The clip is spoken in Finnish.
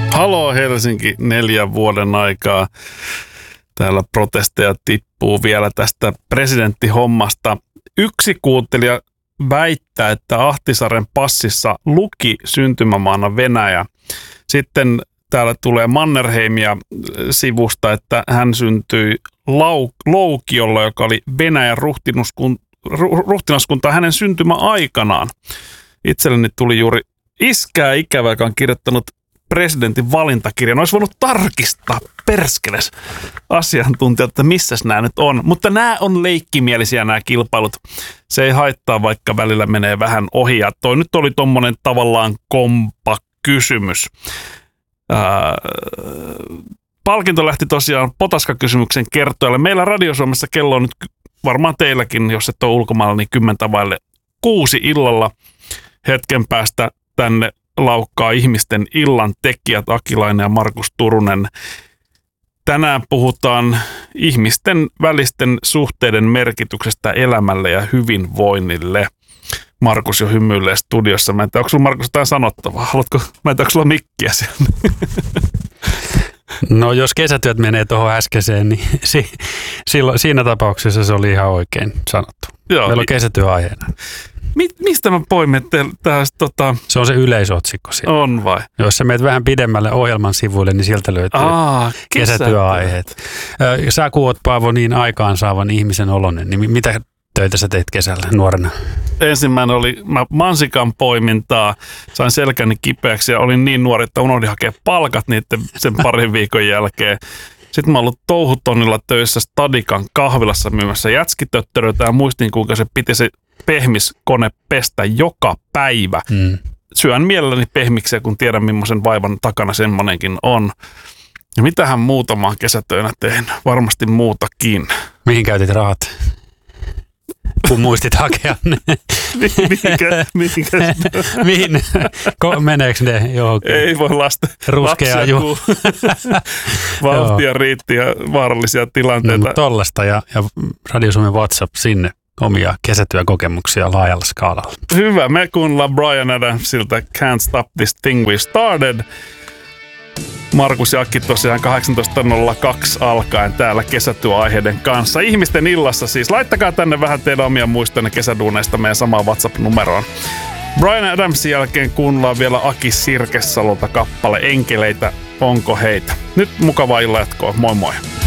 Haloo Helsinki, 4 vuoden aikaa. Täällä protesteja tippuu vielä tästä presidenttihommasta. Yksi kuuntelija väittää, että Ahtisaaren passissa luki syntymämaana Venäjä. Sitten täällä tulee Mannerheimia sivusta, että hän syntyi Loukiolla, joka oli Venäjän ruhtinaskunta hänen syntymäaikanaan. Itselleni tuli juuri iskää ikävä, joka on kirjoittanut presidentin valintakirjan. Olisi voinut tarkistaa perskeles asiantuntijat, että missäs nämä nyt on. Mutta nämä on leikkimielisiä nämä kilpailut. Se ei haittaa, vaikka välillä menee vähän ohi. Ja toi nyt oli tommonen tavallaan kompa kysymys. Palkinto lähti tosiaan Potaska-kysymyksen kertojalle. Meillä Radio Suomessa kello on nyt varmaan teilläkin, jos et ole ulkomailla, niin 5:10 illalla. Hetken päästä tänne laukkaa ihmisten illan tekijät Akilainen ja Markus Turunen. Tänään puhutaan ihmisten välisten suhteiden merkityksestä elämälle ja hyvinvoinnille. Markus jo hymyilee studiossa. Mä en tiedä, onko sulla, Markus, jotain sanottavaa? Mä en tiedä, onko sulla mikkiä siellä? No jos kesätyöt menee tuohon äskeiseen, niin siinä tapauksessa se oli ihan oikein sanottu. Joo, meillä on kesätyöaiheena. Mistä mä poimin tästä? Se on se yleisotsikko siellä. On vai? Jos sä menet vähän pidemmälle ohjelman sivuille, niin sieltä löytyy kesätyöaiheet. Sä kun oot, Paavo, niin aikaansaavan ihmisen oloinen, niin mitä töitä sä teit kesällä nuorena? Ensimmäinen oli mansikan poimintaa, sain selkäni kipeäksi ja olin niin nuori, että unohdin hakea palkat niiden sen parin viikon jälkeen. Sitten mä oon ollut touhutonnilla töissä Stadikan kahvilassa myymässä jätskitötteröitä ja muistin, kuinka se piti se pehmiskone pestä joka päivä. Syön mielelläni pehmiksiä, kun tiedän, millaisen vaivan takana semmonenkin on. Ja mitähän muutamaa kesätöinä tein? Varmasti muutakin. Mihin käytit rahat? Kun muistit hakea ne. Mihin? Meneekö ne johonkin? Ei voi ruskea vauhtia riitti ja vaarallisia tilanteita. No, tollasta ja Radio Suomen WhatsApp sinne omia kesätyökokemuksia laajalla skaalalla. Hyvä, me kuunnellaan Bryan Adamsilta Can't Stop This Thing We Started. Markus ja Akki tosiaan 18.02 alkaen täällä kesätyöaiheiden kanssa. Ihmisten illassa siis. Laittakaa tänne vähän teidän omia muistoja kesäduuneista meidän samaan WhatsApp-numeroon. Bryan Adamsin jälkeen kuunnellaan vielä Aki Sirkesalolta kappale Enkeleitä, onko heitä. Nyt mukavaa illan jatkoa. Moi moi.